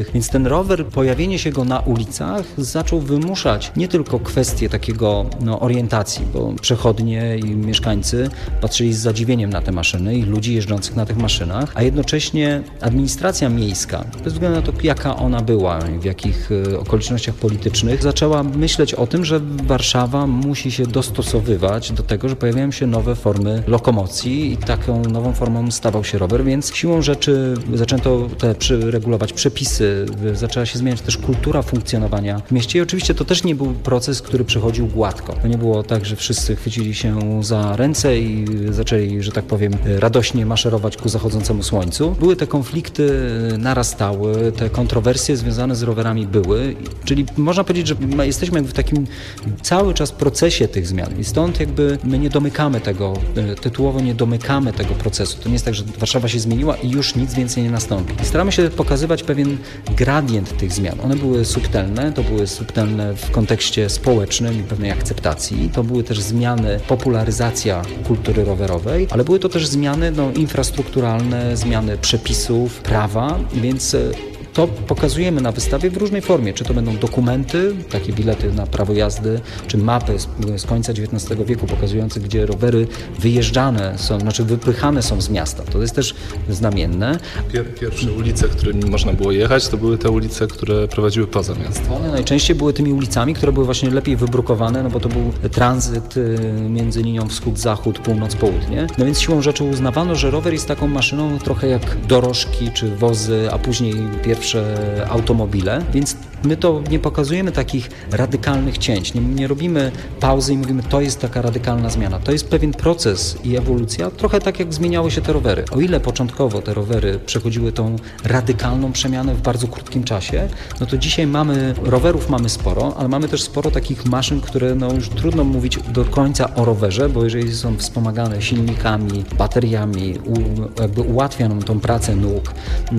Więc ten rower, pojawienie się go na ulicach zaczął wymuszać nie tylko kwestię takiego orientacji, bo przechodnie i mieszkańcy patrzyli z zadziwieniem na te maszyny i ludzi jeżdżących na tych maszynach, a jednocześnie administracja miejska, bez względu na to, jaka ona była, w jakich okolicznościach politycznych, zaczęła myśleć o tym, że Warszawa musi się dostosowywać do tego, że pojawiają się nowe formy lokomocji i taką nową formą stawał się rower, więc siłą rzeczy zaczęto regulować przepisy, zaczęła się zmieniać też kultura funkcjonowania w mieście i oczywiście to też nie był proces, który przechodził gładko. To nie było tak, że wszyscy chwycili się za ręce i zaczęli, że tak powiem, radośnie maszerować ku zachodzącemu słońcu. Były te konflikty, narastały, te kontrowersje związane z rowerami były, czyli można powiedzieć, że jesteśmy jakby w takim cały czas procesie tych zmian i stąd jakby my nie domykamy tego, tytułowo nie domykamy tego procesu. To nie jest tak, że Warszawa się zmieniła i już nic więcej nie nastąpi. I staramy się pokazywać pewien gradient tych zmian. One były subtelne, to były subtelne w kontekście społecznym i pewnej akceptacji. To były też zmiany, popularyzacja kultury rowerowej, ale były to też zmiany infrastrukturalne, zmiany przepisów, prawa, więc to pokazujemy na wystawie w różnej formie. Czy to będą dokumenty, takie bilety na prawo jazdy, czy mapy z końca XIX wieku pokazujące, gdzie rowery wyjeżdżane są, wypychane są z miasta. To jest też znamienne. Pierwsze ulice, którymi można było jechać, to były te ulice, które prowadziły poza miasto. One najczęściej były tymi ulicami, które były właśnie lepiej wybrukowane, bo to był tranzyt między linią wschód-zachód, północ-południe. No więc siłą rzeczy uznawano, że rower jest taką maszyną trochę jak dorożki czy wozy, a później pierwsze automobile, więc my to nie pokazujemy takich radykalnych cięć, nie robimy pauzy i mówimy, to jest taka radykalna zmiana. To jest pewien proces i ewolucja, trochę tak jak zmieniały się te rowery. O ile początkowo te rowery przechodziły tą radykalną przemianę w bardzo krótkim czasie, no to dzisiaj rowerów mamy sporo, ale mamy też sporo takich maszyn, które już trudno mówić do końca o rowerze, bo jeżeli są wspomagane silnikami, bateriami, jakby ułatwia nam tą pracę nóg,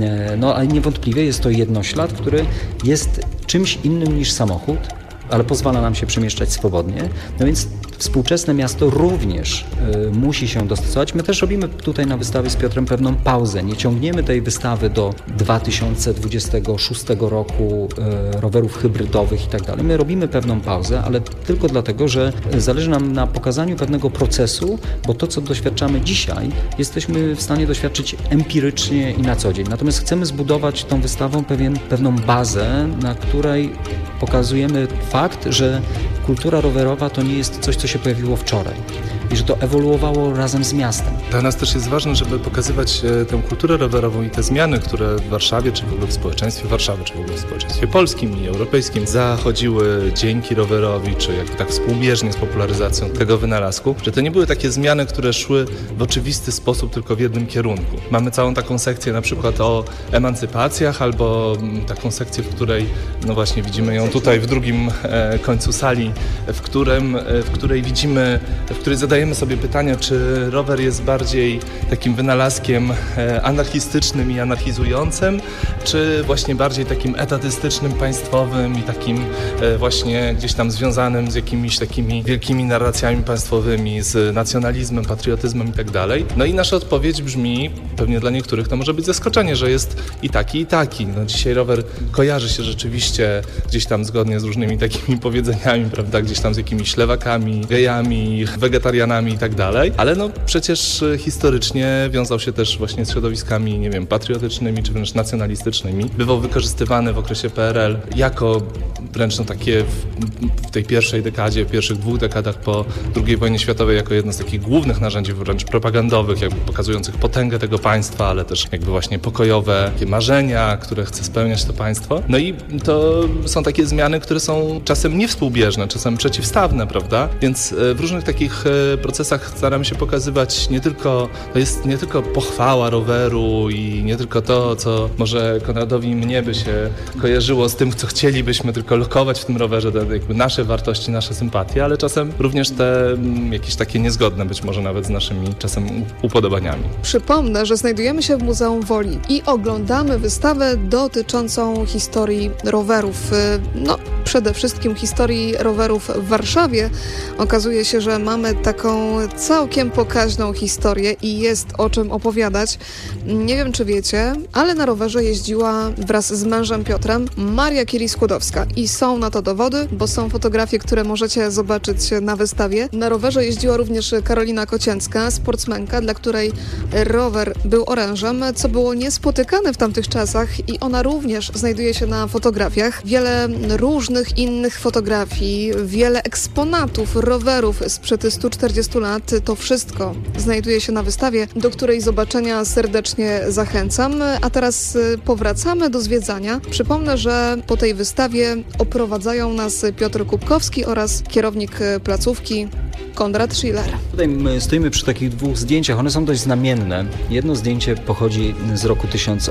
ale niewątpliwie jest to jednoślad, który jest czymś innym niż samochód, ale pozwala nam się przemieszczać swobodnie. No więc współczesne miasto również musi się dostosować. My też robimy tutaj na wystawie z Piotrem pewną pauzę. Nie ciągniemy tej wystawy do 2026 roku rowerów hybrydowych i tak dalej. My robimy pewną pauzę, ale tylko dlatego, że zależy nam na pokazaniu pewnego procesu, bo to, co doświadczamy dzisiaj, jesteśmy w stanie doświadczyć empirycznie i na co dzień. Natomiast chcemy zbudować tą wystawą pewną bazę, na której pokazujemy fakt, że kultura rowerowa to nie jest coś, co się pojawiło wczoraj i że to ewoluowało razem z miastem. Dla nas też jest ważne, żeby pokazywać tę kulturę rowerową i te zmiany, które w Warszawie, czy w ogóle w społeczeństwie Warszawy, czy w ogóle w społeczeństwie polskim i europejskim zachodziły dzięki rowerowi, czy jakby tak współbieżnie z popularyzacją tego wynalazku, że to nie były takie zmiany, które szły w oczywisty sposób tylko w jednym kierunku. Mamy całą taką sekcję na przykład o emancypacjach, albo taką sekcję, w której, no właśnie widzimy ją tutaj w drugim końcu sali, w której zadajemy sobie pytanie, czy rower jest bardziej takim wynalazkiem anarchistycznym i anarchizującym, czy właśnie bardziej takim etatystycznym, państwowym i takim właśnie gdzieś tam związanym z jakimiś takimi wielkimi narracjami państwowymi, z nacjonalizmem, patriotyzmem i tak dalej. No i nasza odpowiedź brzmi, pewnie dla niektórych to może być zaskoczenie, że jest i taki, i taki. No dzisiaj rower kojarzy się rzeczywiście gdzieś tam zgodnie z różnymi takimi powiedzeniami, prawda, gdzieś tam z jakimiś lewakami, gejami, wegetarianami i tak dalej, ale no przecież historycznie wiązał się też właśnie z środowiskami, nie wiem, patriotycznymi czy wręcz nacjonalistycznymi. Bywał wykorzystywany w okresie PRL jako wręcz takie w tej pierwszej dekadzie, w pierwszych 2 dekadach po II wojnie światowej jako jedno z takich głównych narzędzi wręcz propagandowych, jakby pokazujących potęgę tego państwa, ale też jakby właśnie pokojowe takie marzenia, które chce spełniać to państwo. No i to są takie zmiany, które są czasem niewspółbieżne, czasem przeciwstawne, prawda? Więc w różnych takich procesach staramy się pokazywać to jest nie tylko pochwała roweru i nie tylko to, co może Konradowi i mnie by się kojarzyło z tym, co chcielibyśmy tylko lokować w tym rowerze, jakby nasze wartości, nasze sympatie, ale czasem również te jakieś takie niezgodne być może nawet z naszymi czasem upodobaniami. Przypomnę, że znajdujemy się w Muzeum Woli i oglądamy wystawę dotyczącą historii rowerów. przede wszystkim historii rowerów w Warszawie. Okazuje się, że mamy taką całkiem pokaźną historię i jest o czym opowiadać. Nie wiem, czy wiecie, ale na rowerze jeździła wraz z mężem Piotrem Maria Curie-Skłodowska i są na to dowody, bo są fotografie, które możecie zobaczyć na wystawie. Na rowerze jeździła również Karolina Kocięcka, sportsmenka, dla której rower był orężem, co było niespotykane w tamtych czasach i ona również znajduje się na fotografiach. Wiele różnych innych fotografii, wiele eksponatów rowerów sprzed 140 lat, to wszystko znajduje się na wystawie, do której zobaczenia serdecznie zachęcam. A teraz powracamy do zwiedzania. Przypomnę, że po tej wystawie oprowadzają nas Piotr Kubkowski oraz kierownik placówki Konrad Schiller. Tutaj my stoimy przy takich dwóch zdjęciach, one są dość znamienne. Jedno zdjęcie pochodzi z roku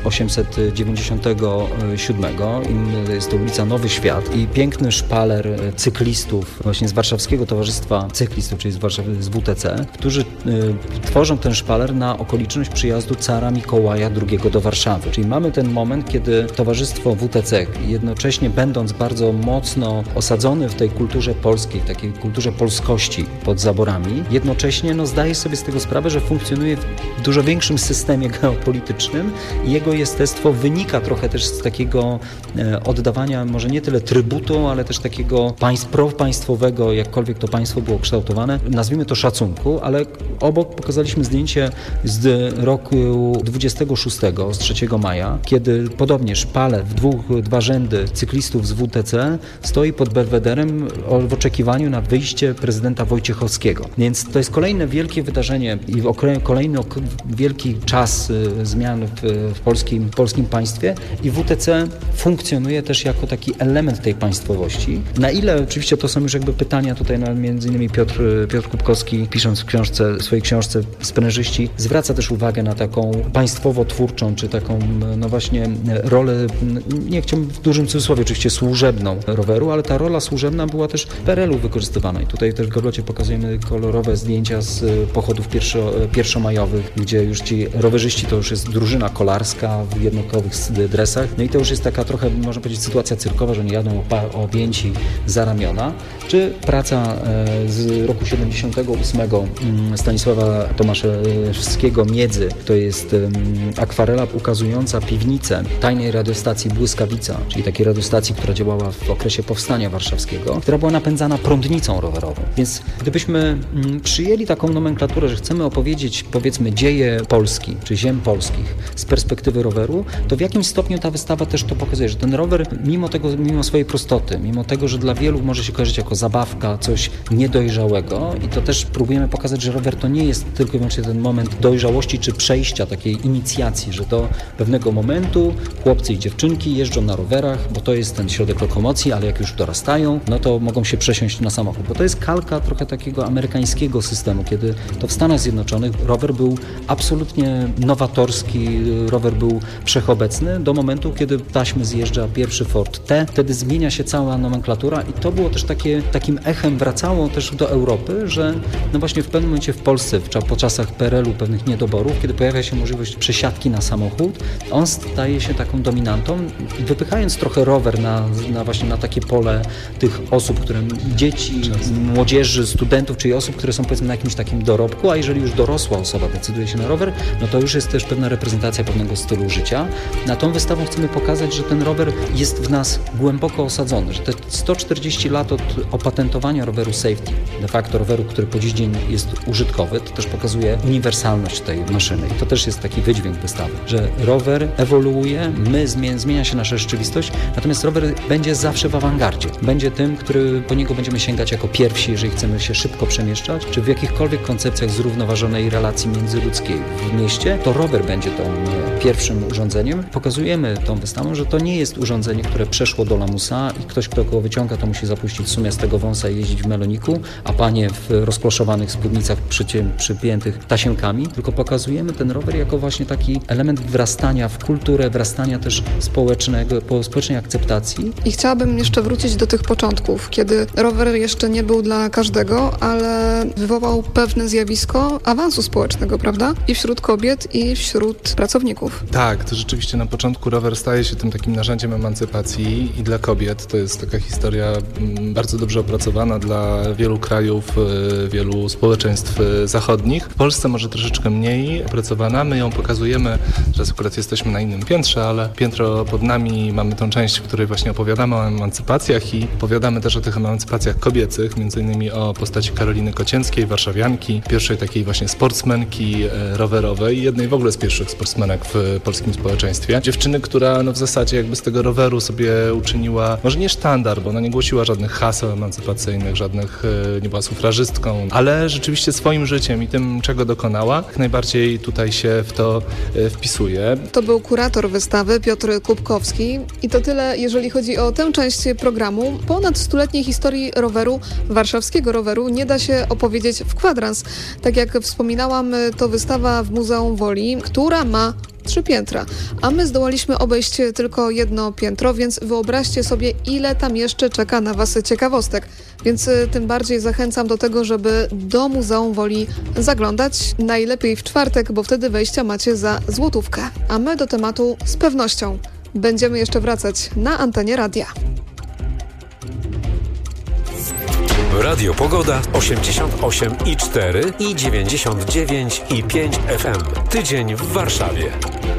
1897, jest to ulica Nowy Świat i piękny szpaler cyklistów właśnie z Warszawskiego Towarzystwa Cyklistów, czyli z WTC, którzy tworzą ten szpaler na okoliczność przyjazdu cara Mikołaja II do Warszawy. Czyli mamy ten moment, kiedy Towarzystwo WTC, jednocześnie będąc bardzo mocno osadzone w tej kulturze polskiej, takiej kulturze polskości pod zaborami, jednocześnie zdaje sobie z tego sprawę, że funkcjonuje w dużo większym systemie geopolitycznym i jego jestestwo wynika trochę też z takiego oddawania może nie tyle trybutu, ale też takiego propaństwowego, jakkolwiek to państwo było kształtowane, nazwijmy to szacunku, ale obok pokazaliśmy zdjęcie z roku 26, z 3 maja, kiedy podobnie szpale dwa rzędy cyklistów z WTC stoi pod Belwederem w oczekiwaniu na wyjście prezydenta Wojciechowskiego. Więc to jest kolejne wielkie wydarzenie i kolejny wielki czas zmian w polskim państwie i WTC funkcjonuje też jako taki element tej państwowości. Na ile, oczywiście to są już jakby pytania tutaj, między innymi Piotr Kubkowski, pisząc w swojej książce Sprężyści, zwraca też uwagę na taką państwowo-twórczą, czy taką właśnie rolę, nie chciałbym w dużym cudzysłowie oczywiście służebną roweru, ale ta rola służebna była też w PRL-u wykorzystywana i tutaj też w Gablocie pokazujemy kolorowe zdjęcia z pochodów pierwszomajowych, gdzie już ci rowerzyści to już jest drużyna kolarska w jednokolorowych dresach, no i to już jest taka trochę, można powiedzieć, sytuacja cyrkowa, że oni jadą objęci za ramiona, czy praca z roku 78 Stanisława Tomaszewskiego Miedzy, to jest akwarela ukazująca piwnicę tajnej radiostacji Błyskawica, czyli takiej radiostacji, która działała w okresie Powstania Warszawskiego, która była napędzana prądnicą rowerową. Więc gdybyśmy przyjęli taką nomenklaturę, że chcemy opowiedzieć, powiedzmy, dzieje Polski, czy ziem polskich z perspektywy roweru, to w jakimś stopniu ta wystawa też to pokazuje, że ten rower, mimo swojej prostoty, mimo tego, że dla wielu może się kojarzyć jako zabawka, coś niedojrzałego i to też próbujemy pokazać, że rower to nie jest tylko i wyłącznie ten moment dojrzałości czy przejścia, takiej inicjacji, że do pewnego momentu chłopcy i dziewczynki jeżdżą na rowerach, bo to jest ten środek lokomocji, ale jak już dorastają, no to mogą się przesiąść na samochód, bo to jest kalka trochę takiego amerykańskiego systemu, kiedy to w Stanach Zjednoczonych rower był absolutnie nowatorski, rower był wszechobecny do momentu, kiedy taśmy zjeżdża pierwszy Ford T, wtedy zmienia się cała nomenklatura i to było też takim echem wracało też do Europy, że no właśnie w pewnym momencie w Polsce, po czasach PRL-u pewnych niedoborów, kiedy pojawia się możliwość przesiadki na samochód, on staje się taką dominantą, wypychając trochę rower właśnie na takie pole tych osób, które dzieci, młodzieży, studentów, czyli osób, które są powiedzmy na jakimś takim dorobku, a jeżeli już dorosła osoba decyduje się na rower, no to już jest też pewna reprezentacja pewnego stylu życia. Na tą wystawą chcemy pokazać, że ten rower jest w nas głęboko osadzony, że te 140 lat od opatentowania roweru safety, de facto roweru, który po dziś dzień jest użytkowy, to też pokazuje uniwersalność tej maszyny i to też jest taki wydźwięk wystawy, że rower ewoluuje, zmienia się nasza rzeczywistość, natomiast rower będzie zawsze w awangardzie. Będzie tym, który po niego będziemy sięgać jako pierwsi, jeżeli chcemy się szybko przemieszczać, czy w jakichkolwiek koncepcjach zrównoważonej relacji międzyludzkiej w mieście, to rower będzie tą pierwszym urządzeniem. Pokazujemy tą wystawą, że to nie jest urządzenie, które przeszło do lamusa i ktoś, kto go wyciąga, to musi zapuścić sumie z tego wąsa i jeździć w meloniku, a panie w rozkloszowanych spódnicach przypiętych tasiemkami, tylko pokazujemy ten rower jako właśnie taki element wrastania w kulturę, wrastania też społecznej akceptacji. I chciałabym jeszcze wrócić do tych początków, kiedy rower jeszcze nie był dla każdego, ale wywołał pewne zjawisko awansu społecznego, prawda? I wśród kobiet, i wśród pracowników. Tak, to rzeczywiście na początku rower staje się tym takim narzędziem emancypacji i dla kobiet. To jest taka historia bardzo dobrze opracowana dla wielu krajów, wielu społeczeństw zachodnich. W Polsce może troszeczkę mniej opracowana. My ją pokazujemy, teraz akurat jesteśmy na innym piętrze, ale piętro pod nami mamy tą część, w której właśnie opowiadamy o emancypacjach i opowiadamy też o tych emancypacjach kobiecych, między innymi o postaci Karoliny Kocięckiej, warszawianki, pierwszej takiej właśnie sportsmenki rowerowej, jednej w ogóle z pierwszych sportsmenek w polskim społeczeństwie. Dziewczyny, która w zasadzie jakby z tego roweru sobie uczyniła, może nie sztandar, bo ona nie głosiła żadnych haseł emancypacyjnych, nie była sufrażystką, ale rzeczywiście swoim życiem i tym, czego dokonała, jak najbardziej tutaj się w to wpisuje. To był kurator wystawy Piotr Kubkowski i to tyle, jeżeli chodzi o tę część programu. Ponad 100-letniej historii roweru, warszawskiego roweru, nie da się opowiedzieć w kwadrans. Tak jak wspominałam, to wystawa w Muzeum Woli, która ma 3 piętra, a my zdołaliśmy obejść tylko jedno piętro, więc wyobraźcie sobie, ile tam jeszcze czeka na Was ciekawostek. Więc tym bardziej zachęcam do tego, żeby do Muzeum Woli zaglądać. Najlepiej w czwartek, bo wtedy wejścia macie za złotówkę. A my do tematu z pewnością będziemy jeszcze wracać na antenie radia. Radio Pogoda 88,4 i 99,5 FM. Tydzień w Warszawie.